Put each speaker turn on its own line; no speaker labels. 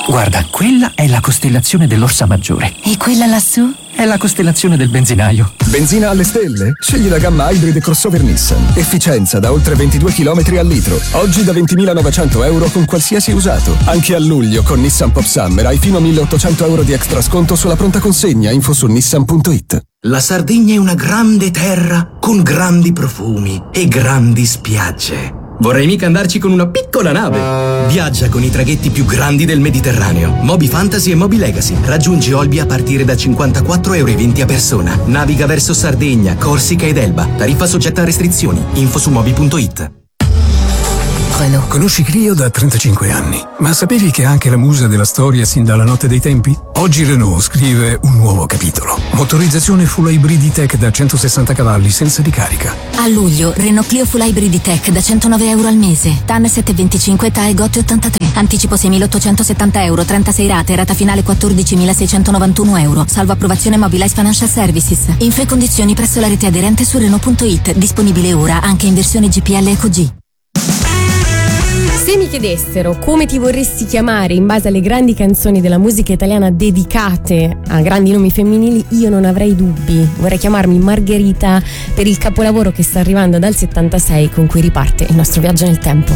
Guarda, quella è la costellazione dell'Orsa Maggiore.
E quella lassù?
È la costellazione del benzinaio.
Benzina alle stelle? Scegli la gamma Hybrid crossover Nissan. Efficienza da oltre 22 km al litro. Oggi da 20.900 euro con qualsiasi usato. Anche a luglio con Nissan Pop Summer hai fino a 1.800 euro di extra sconto sulla pronta consegna. Info su nissan.it.
La Sardegna è una grande terra con grandi profumi e grandi spiagge. Vorrei mica andarci con una piccola nave. Viaggia con i traghetti più grandi del Mediterraneo. Moby Fantasy e Moby Legacy. Raggiungi Olbia a partire da 54,20 € a persona. Naviga verso Sardegna, Corsica ed Elba. Tariffa soggetta a restrizioni. Info su moby.it.
Conosci Clio da 35 anni, ma sapevi che è anche la musa della storia sin dalla notte dei tempi? Oggi Renault scrive un nuovo capitolo. Motorizzazione full hybrid tech da 160 cavalli senza ricarica.
A luglio, Renault Clio Full Hybrid Tech da 109 euro al mese. TAN 725 TAE GOT 83. Anticipo 6.870 euro, 36 rate, rata finale 14.691 euro. Salvo approvazione Mobilize Financial Services. Info e condizioni presso la rete aderente su Renault.it. Disponibile ora anche in versione GPL EcoG.
Se mi chiedessero come ti vorresti chiamare in base alle grandi canzoni della musica italiana dedicate a grandi nomi femminili, io non avrei dubbi. Vorrei chiamarmi Margherita per il capolavoro che sta arrivando dal 76 con cui riparte il nostro viaggio nel tempo.